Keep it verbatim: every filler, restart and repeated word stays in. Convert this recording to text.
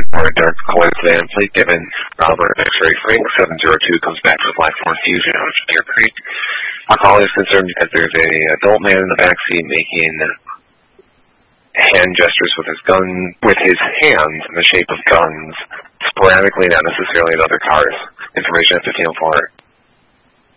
for a dark colored van plate given Robert X-Ray Frank seven zero two comes back for Black Forest Fusion out of Deer Creek. Our call is concerned because there's a adult man in the backseat making hand gestures with his gun, with his hands in the shape of guns, sporadically, not necessarily at other cars. Information at fifteen oh four